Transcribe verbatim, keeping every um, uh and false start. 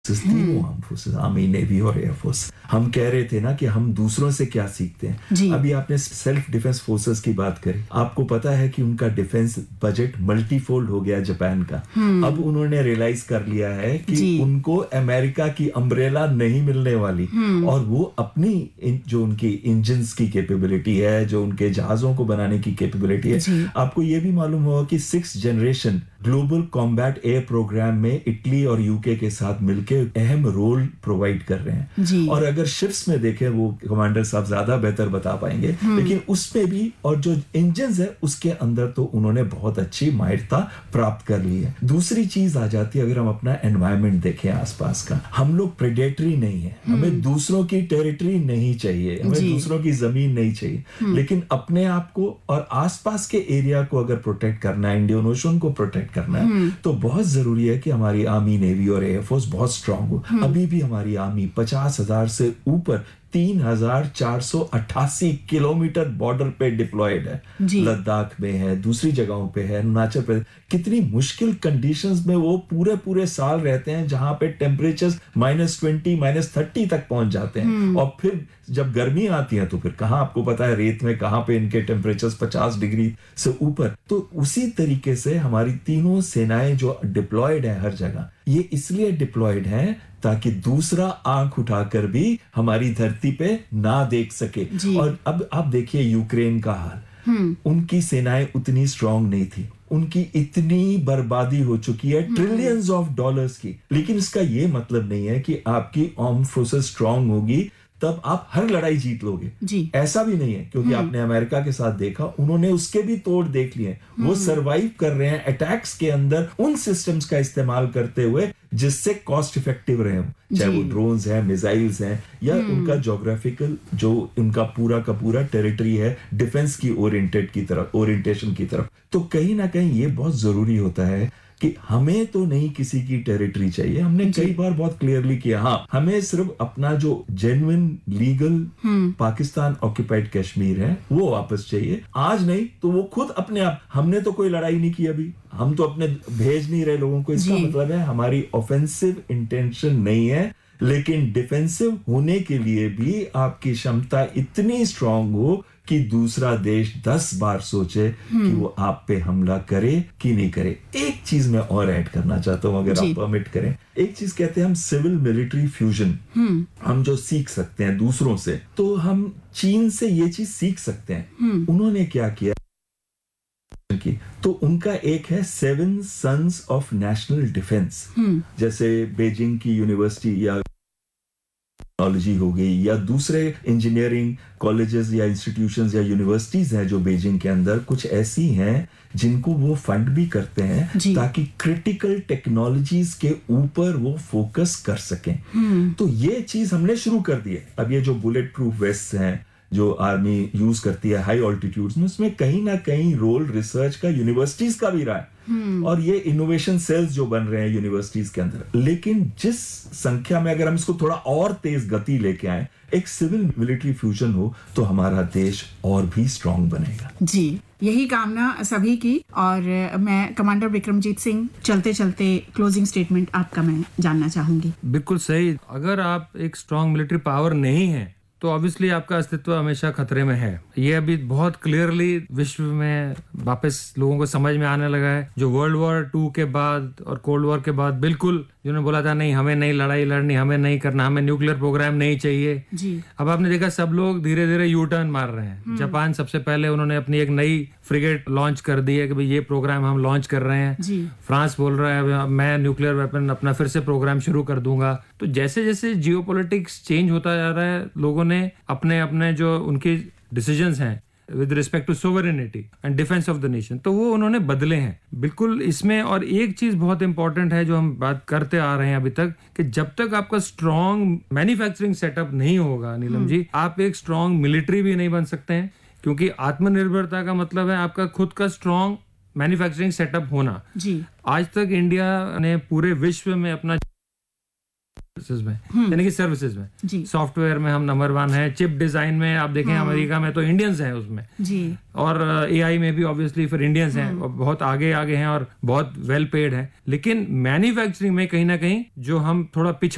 तीनों arm forces, army, navy और air force. हम कह रहे थे ना कि हम दूसरों से क्या सीखते हैं। अभी आपने सेल्फ डिफेंस फोर्सेस की बात करी, आपको पता है कि उनका डिफेंस बजट मल्टीफोल्ड हो गया जापान का। अब उन्होंने रियलाइज कर लिया है कि उनको अमेरिका की अम्ब्रेला नहीं मिलने वाली, और वो अपनी जो उनकी इंजन्स की कैपेबिलिटी है, जो उनके जहाजों को बनाने की कैपेबिलिटी है। आपको ये भी मालूम होगा कि six generation global combat air programme में इटली और यूके के साथ मिलकर अहम रोल प्रोवाइड कर रहे हैं। और अगर शिप्स में देखें, वो कमांडर साहब ज्यादा बेहतर बता पाएंगे, लेकिन उसमें भी और जो इंजन्स है उसके अंदर तो उन्होंने बहुत अच्छी माहिरता प्राप्त कर ली है। दूसरी चीज आ जाती है, अगर हम अपना एनवायरनमेंट देखें आसपास का, हम लोग प्रेडेटरी नहीं है, हमें दूसरों की टेरिटरी नहीं चाहिए, हमें दूसरों की जमीन नहीं चाहिए, लेकिन अपने आप को और आसपास के एरिया को अगर प्रोटेक्ट करना है, इंडियन ओशन को प्रोटेक्ट करना है, तो बहुत जरूरी है कि हमारी आर्मी, नेवी और एयरफोर्स बहुत स्ट्रांग हो। अभी भी हमारी आर्मी पचास हजार से ऊपर तीन हजार चार सौ अट्ठासी किलोमीटर बॉर्डर पे डिप्लॉयड है। लद्दाख में है, दूसरी जगहों पे है, अरुणाचल प्रदेश। कितनी मुश्किल कंडीशंस में वो पूरे पूरे साल रहते हैं, जहां पे temperature minus twenty minus thirty तक पहुंच जाते हैं। और फिर जब गर्मी आती है तो फिर कहां, आपको पता है रेत में कहां पे इनके टेम्परेचर पचास डिग्री से ऊपर। तो उसी तरीके से हमारी तीनों सेनाएं जो डिप्लॉयड है हर जगह, ये इसलिए डिप्लॉयड है ताकि दूसरा आंख उठाकर भी हमारी धरती पे ना देख सके। और अब आप देखिए यूक्रेन का हाल, उनकी सेनाएं उतनी स्ट्रांग नहीं थी, उनकी इतनी बर्बादी हो चुकी है ट्रिलियंस ऑफ डॉलर्स की, लेकिन इसका ये मतलब नहीं है कि आपकी आर्म फोर्सेस स्ट्रांग होगी तब आप हर लड़ाई जीत लोगे। ऐसा भी नहीं है, क्योंकि आपने अमेरिका के साथ देखा, उन्होंने उसके भी तोड़ देख लिए। वो सरवाइव कर रहे हैं अटैक्स के अंदर उन सिस्टम्स का इस्तेमाल करते हुए जिससे कॉस्ट इफेक्टिव रहे हो, चाहे वो ड्रोन्स हैं, मिसाइल्स हैं, या उनका ज्योग्राफिकल जो उनका पूरा का पूरा टेरिटरी है डिफेंस की ओरिएंटेड की तरफ, ओरिएंटेशन की तरफ। तो कहीं ना कहीं ये बहुत जरूरी होता है कि हमें तो नहीं किसी की टेरिटरी चाहिए। हमने कई बार बहुत क्लियरली किया, हाँ, हमें सिर्फ अपना जो genuine legal Pakistan occupied Kashmir है वो वापस चाहिए। आज नहीं तो वो खुद अपने आप, हमने तो कोई लड़ाई नहीं की अभी, हम तो अपने भेज नहीं रहे लोगों को। इसका मतलब है हमारी ऑफेंसिव इंटेंशन नहीं है, लेकिन डिफेंसिव होने के लिए भी आपकी क्षमता इतनी स्ट्रांग हो कि दूसरा देश दस बार सोचे कि वो आप पे हमला करे कि नहीं करे। एक चीज मैं और ऐड करना चाहता हूं, अगर आप परमिट करें। एक चीज कहते हैं हम सिविल मिलिट्री फ्यूजन, हम जो सीख सकते हैं दूसरों से, तो हम चीन से ये चीज सीख सकते हैं। उन्होंने क्या किया की, तो उनका एक है seven sons of national defence. जैसे बीजिंग की यूनिवर्सिटी या टेक्नोलॉजी हो गई, या दूसरे इंजीनियरिंग कॉलेजेस या इंस्टीट्यूशंस या यूनिवर्सिटीज हैं जो बीजिंग के अंदर, कुछ ऐसी हैं जिनको वो फंड भी करते हैं ताकि क्रिटिकल टेक्नोलॉजीज के ऊपर वो फोकस कर सकें। तो ये चीज हमने शुरू कर दी है। अब ये जो बुलेट प्रूफ वेस्ट हैं जो आर्मी यूज करती है हाई ऑल्टीट्यूड्स में, उसमें कहीं ना कहीं रोल रिसर्च का यूनिवर्सिटीज का भी रहा है, और ये इनोवेशन सेल्स जो बन रहे हैं यूनिवर्सिटीज के अंदर। लेकिन जिस संख्या में अगर हम इसको थोड़ा और तेज गति लेके आए, एक सिविल मिलिट्री फ्यूजन हो, तो हमारा देश और भी स्ट्रांग बनेगा। जी, यही कामना सभी की। और मैं कमांडर विक्रमजीत सिंह, चलते चलते क्लोजिंग स्टेटमेंट आपका मैं जानना चाहूंगी। बिल्कुल सही। अगर आप एक स्ट्रांग मिलिट्री पावर नहीं है तो ऑब्वियसली आपका अस्तित्व हमेशा खतरे में है। ये अभी बहुत क्लियरली विश्व में वापस लोगों को समझ में आने लगा है। जो वर्ल्ड वॉर टू के बाद और कोल्ड वॉर के बाद बिल्कुल जिन्होंने बोला था नहीं हमें नहीं लड़ाई लड़नी, हमें नहीं करना, हमें न्यूक्लियर प्रोग्राम नहीं चाहिए जी। अब आपने देखा सब लोग धीरे धीरे यू टर्न मार रहे हैं। जापान सबसे पहले उन्होंने अपनी एक नई फ्रिगेट लॉन्च कर दी है कि भाई ये प्रोग्राम हम लॉन्च कर रहे हैं जी। फ्रांस बोल रहा है मैं न्यूक्लियर वेपन अपना फिर से प्रोग्राम शुरू कर दूंगा। तो जैसे जैसे जियोपॉलिटिक्स चेंज होता जा रहा है, लोगों ने अपने अपने जो उनके डिसीजंस हैं with respect to sovereignty and defence of the nation, तो वो उन्होंने बदले हैं बिल्कुल इसमें। और एक चीज बहुत इंपॉर्टेंट है जो हम बात करते आ रहे हैं अभी तक, कि जब तक आपका स्ट्रॉन्ग मैन्युफैक्चरिंग सेटअप नहीं होगा नीलम जी, आप एक स्ट्रॉन्ग मिलिट्री भी नहीं बन सकते हैं। क्योंकि आत्मनिर्भरता का मतलब है आपका खुद का स्ट्रॉन्ग मैन्युफैक्चरिंग सेटअप होना जी। आज तक इंडिया ने पूरे विश्व में अपना में यानी कि सर्विसेज में, सॉफ्टवेयर में हम नंबर वन है, चिप डिजाइन में आप देखें हाँ। अमेरिका में तो इंडियंस हैं उसमें जी। और एआई में भी ऑब्वियसली फिर इंडियंस हैं और बहुत आगे आगे हैं और बहुत वेल पेड हैं। लेकिन मैन्युफैक्चरिंग में कहीं ना कहीं जो हम थोड़ा पिछड़